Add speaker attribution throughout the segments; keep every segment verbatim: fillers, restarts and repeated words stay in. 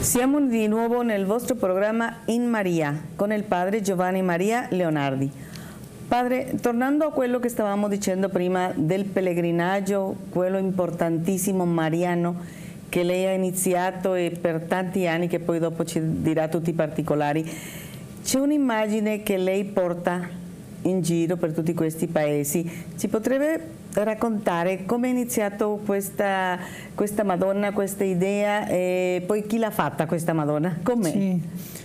Speaker 1: Siamo di nuovo nel vostro programma In Maria con il padre Giovanni Maria Leonardi. Padre, tornando a quello che stavamo dicendo prima del pellegrinaggio, quello importantissimo mariano che lei ha iniziato e per tanti anni, che poi dopo ci dirà tutti i particolari, c'è un'immagine che lei porta in giro per tutti questi paesi. Ci potrebbe raccontare come è iniziato questa, questa Madonna, questa idea, e poi chi l'ha fatta questa Madonna? Com'è?
Speaker 2: Sì.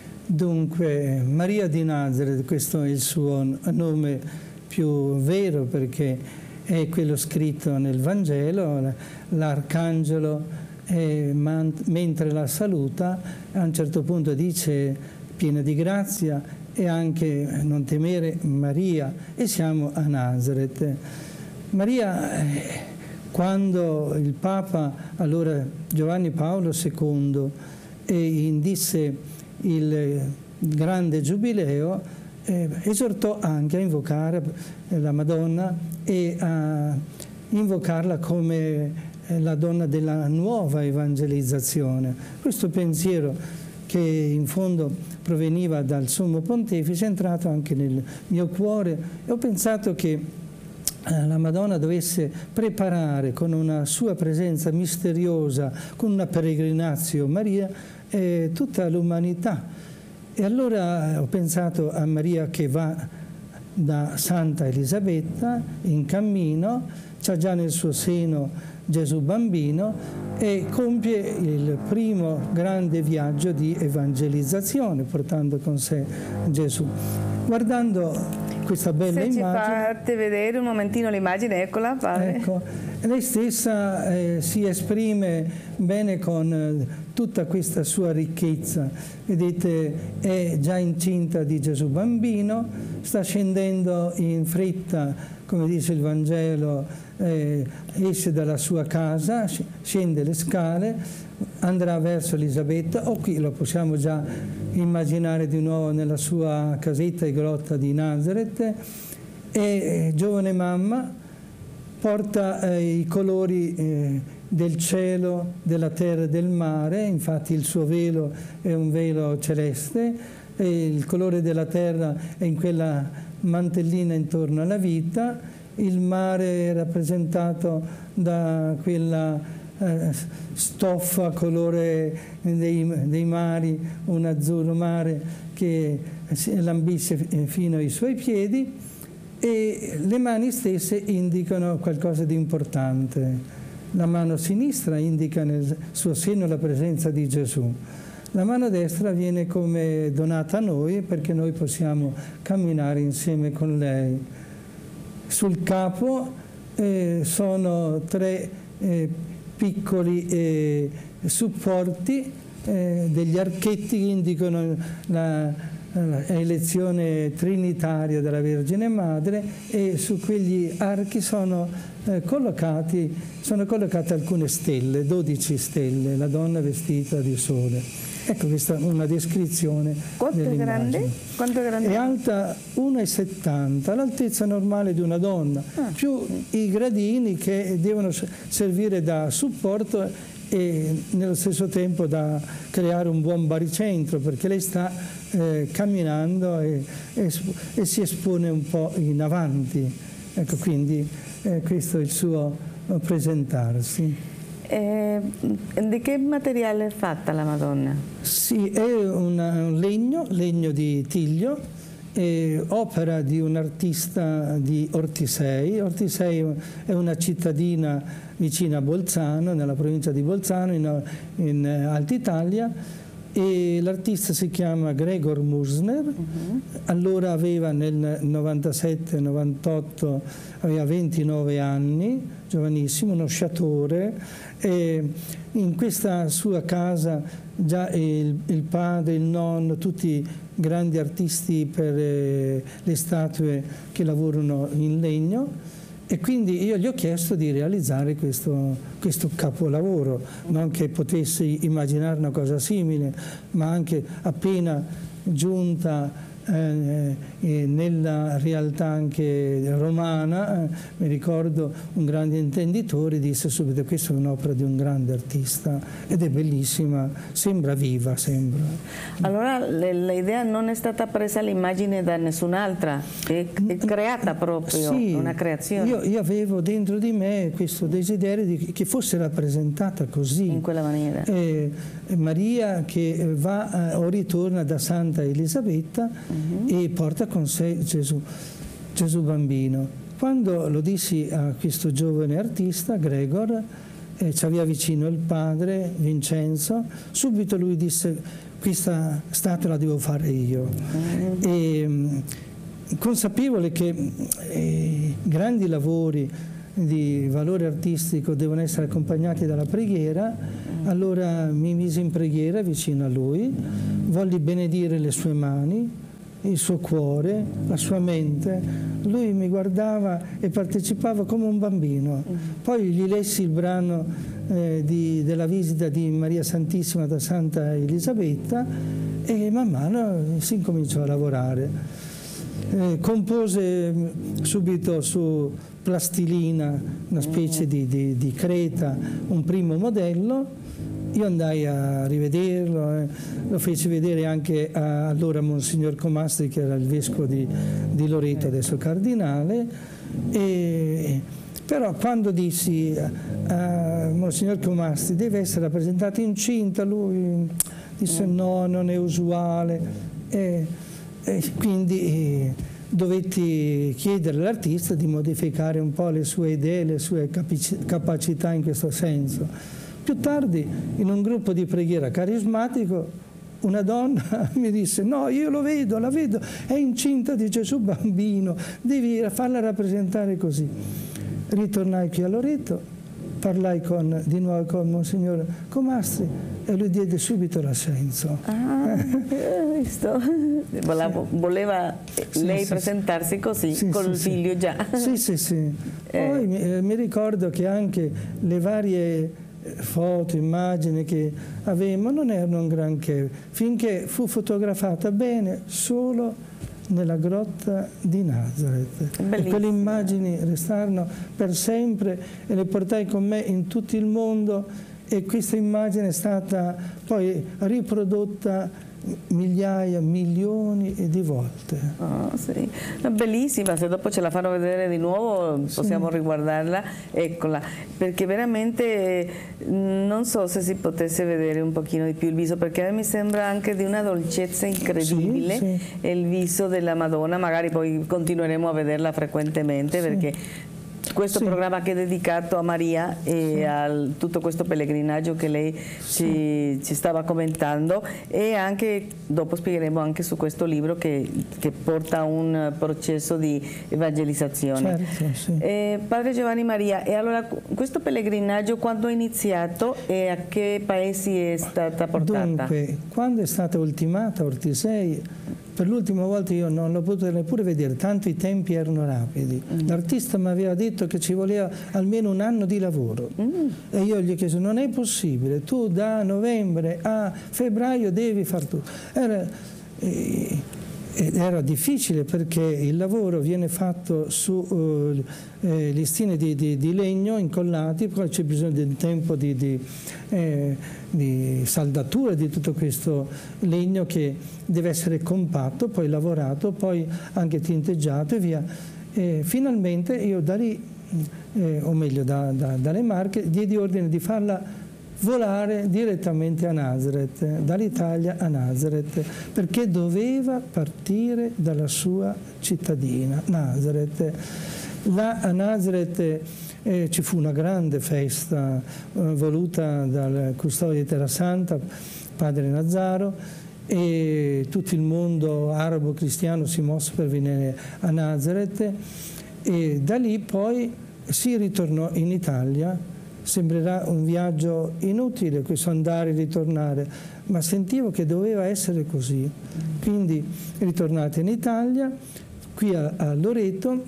Speaker 2: Dunque, Maria di Nazareth, questo è il suo nome più vero perché è quello scritto nel Vangelo, l'arcangelo, eh, mentre la saluta, a un certo punto dice piena di grazia e anche non temere Maria, e siamo a Nazareth. Maria, eh, quando il Papa, allora Giovanni Paolo secondo, eh, indisse il grande giubileo, eh, esortò anche a invocare la Madonna e a invocarla come eh, la donna della nuova evangelizzazione. Questo pensiero, che in fondo proveniva dal Sommo Pontefice, è entrato anche nel mio cuore e ho pensato che la Madonna dovesse preparare con una sua presenza misteriosa, con una peregrinatio Maria, eh, tutta l'umanità. E allora ho pensato a Maria che va da Santa Elisabetta in cammino, c'ha già nel suo seno Gesù bambino e compie il primo grande viaggio di evangelizzazione portando con sé Gesù. Guardando questa bella
Speaker 1: Se
Speaker 2: immagine.
Speaker 1: ci fate vedere un momentino l'immagine, eccola, padre.
Speaker 2: Ecco, lei stessa eh, si esprime bene con eh, tutta questa sua ricchezza. Vedete, è già incinta di Gesù bambino, sta scendendo in fretta, come dice il Vangelo, eh, esce dalla sua casa, scende le scale, andrà verso Elisabetta, o qui lo possiamo già immaginare di nuovo nella sua casetta e grotta di Nazareth, e eh, giovane mamma porta eh, i colori eh, del cielo, della terra e del mare, infatti il suo velo è un velo celeste, e il colore della terra è in quella mantellina intorno alla vita, il mare è rappresentato da quella Eh, stoffa colore dei, dei mari, un azzurro mare che lambisce fino ai suoi piedi, e le mani stesse indicano qualcosa di importante. La mano sinistra indica nel suo seno la presenza di Gesù, la mano destra viene come donata a noi perché noi possiamo camminare insieme con lei. Sul capo eh, sono tre eh, piccoli eh, supporti, eh, degli archetti che indicano la, la elezione trinitaria della Vergine Madre, e su quegli archi sono, eh, collocati, sono collocate alcune stelle, dodici stelle, la donna vestita di sole. Ecco, questa è una descrizione.
Speaker 1: Quanto è grande? Quanto è grande?
Speaker 2: È alta uno e settanta, l'altezza normale di una donna, ah. più i gradini che devono servire da supporto e nello stesso tempo da creare un buon baricentro, perché lei sta eh, camminando e, e, e si espone un po' in avanti. Ecco, quindi eh, questo è il suo presentarsi.
Speaker 1: Eh, di che materiale è fatta la Madonna?
Speaker 2: Sì, è una, un legno, legno di tiglio, eh, opera di un artista di Ortisei. Ortisei è una cittadina vicina a Bolzano, nella provincia di Bolzano, in, in Alta Italia, e l'artista si chiama Gregor Musner. Uh-huh. Allora aveva nel novantasette novantotto, aveva ventinove anni, giovanissimo, uno sciatore, e in questa sua casa già il, il padre, il nonno, tutti grandi artisti per eh, le statue che lavorano in legno, e quindi io gli ho chiesto di realizzare questo, questo capolavoro, non che potessi immaginare una cosa simile, ma anche appena giunta eh, eh, nella realtà anche romana, eh, mi ricordo un grande intenditore disse subito: questa è un'opera di un grande artista, ed è bellissima, sembra viva, sembra.
Speaker 1: Allora l'idea non è stata presa l'immagine da nessun'altra, è, è creata proprio,
Speaker 2: sì,
Speaker 1: una creazione.
Speaker 2: Io, io avevo dentro di me questo desiderio di che fosse rappresentata così.
Speaker 1: In quella maniera.
Speaker 2: Eh, Maria che va eh, o ritorna da Santa Elisabetta uh-huh. e porta con sé Gesù, Gesù bambino. Quando lo dissi a questo giovane artista, Gregor, eh, ci aveva vicino il padre, Vincenzo, subito lui disse: questa statua la devo fare io. Uh-huh. E, mh, consapevole che eh, grandi lavori di valore artistico devono essere accompagnati dalla preghiera, allora mi misi in preghiera vicino a lui, volli benedire le sue mani, il suo cuore, la sua mente. Lui mi guardava e partecipava come un bambino. Poi gli lessi il brano eh, di, della visita di Maria Santissima da Santa Elisabetta e man mano si incominciò a lavorare. Eh, compose subito su plastilina, una specie di, di, di creta, un primo modello. Io andai a rivederlo, eh, lo feci vedere anche a, allora Monsignor Comastri, che era il vescovo di, di Loreto, adesso cardinale, e, però quando dissi a, a Monsignor Comastri deve essere rappresentato incinta, lui disse no, non è usuale, e, e quindi eh, dovetti chiedere all'artista di modificare un po' le sue idee, le sue capacità in questo senso. Più tardi, in un gruppo di preghiera carismatico, una donna mi disse: no, io lo vedo, la vedo, è incinta di Gesù bambino, devi farla rappresentare così. Ritornai qui a Loreto, parlai con, di nuovo con Monsignor Comastri e lui diede subito l'assenso.
Speaker 1: Ah, visto. Voleva, voleva
Speaker 2: sì,
Speaker 1: lei
Speaker 2: sì,
Speaker 1: presentarsi così,
Speaker 2: sì,
Speaker 1: col
Speaker 2: sì,
Speaker 1: figlio già.
Speaker 2: Sì, sì, sì. Poi eh. mi, mi ricordo che anche le varie foto, immagini che avevamo non erano un granché, finché fu fotografata bene solo nella grotta di Nazareth. E quelle immagini restarono per sempre e le portai con me in tutto il mondo, e questa immagine è stata poi riprodotta migliaia, milioni di volte.
Speaker 1: Oh, sì. Bellissima, se dopo ce la fanno vedere di nuovo possiamo sì. riguardarla, eccola, perché veramente non so se si potesse vedere un pochino di più il viso, perché a me mi sembra anche di una dolcezza incredibile, sì, sì. il viso della Madonna, magari poi continueremo a vederla frequentemente, sì. perché questo sì. programma che è dedicato a Maria e sì. a tutto questo pellegrinaggio che lei sì. ci, ci stava commentando, e anche dopo spiegheremo anche su questo libro che, che porta un processo di evangelizzazione.
Speaker 2: Certo, sì.
Speaker 1: eh, Padre Giovanni Maria, e allora questo pellegrinaggio quando è iniziato e a che paesi è stata portata?
Speaker 2: Dunque, quando è stata ultimata a Ortisei, per l'ultima volta io non l'ho potuto neppure vedere, tanto i tempi erano rapidi. Mm. L'artista mi aveva detto che ci voleva almeno un anno di lavoro. Mm. E io gli ho chiesto: non è possibile, tu da novembre a febbraio devi far tutto. Era, eh, era difficile perché il lavoro viene fatto su uh, eh, listine di, di, di legno incollati, poi c'è bisogno di un tempo di, di, eh, di saldatura di tutto questo legno che deve essere compatto, poi lavorato, poi anche tinteggiato e via. E finalmente io da lì, eh, o meglio da, da, dalle Marche, diedi ordine di farla volare direttamente a Nazareth, dall'Italia a Nazareth, perché doveva partire dalla sua cittadina, Nazareth. Là a Nazareth eh, ci fu una grande festa eh, voluta dal custode di Terrasanta, padre Nazaro, e tutto il mondo arabo-cristiano si mosse per venire a Nazareth, e da lì poi si ritornò in Italia. Sembrerà un viaggio inutile questo andare e ritornare, ma sentivo che doveva essere così. Quindi ritornate in Italia, qui a, a Loreto,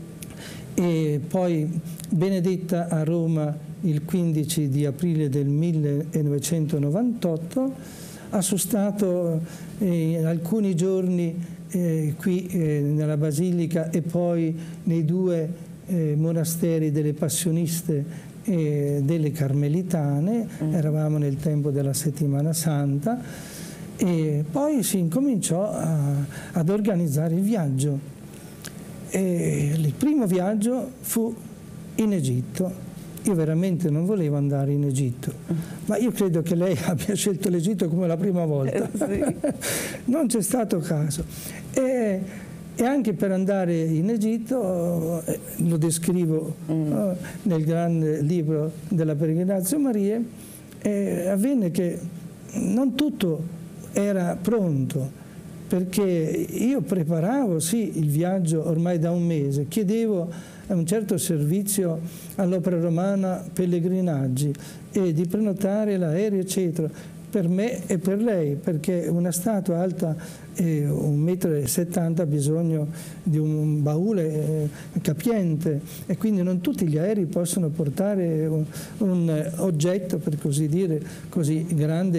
Speaker 2: e poi benedetta a Roma il quindici di aprile del millenovecentonovantotto, ha sostato eh, alcuni giorni eh, qui eh, nella Basilica e poi nei due eh, monasteri delle Passioniste e delle Carmelitane, mm. eravamo nel tempo della Settimana Santa, e poi si incominciò a, ad organizzare il viaggio. E il primo viaggio fu in Egitto. Io veramente non volevo andare in Egitto, ma io credo che lei abbia scelto l'Egitto come la prima volta. Sì. Non c'è stato caso. E, e anche per andare in Egitto, eh, lo descrivo mm. eh, nel grande libro della Peregrinazio Mariae, eh, avvenne che non tutto era pronto, perché io preparavo sì il viaggio ormai da un mese, chiedevo a un certo servizio all'Opera Romana Pellegrinaggi e di prenotare l'aereo eccetera per me e per lei, perché una statua alta eh, un metro e settanta ha bisogno di un baule eh, capiente, e quindi non tutti gli aerei possono portare un, un oggetto, per così dire, così grande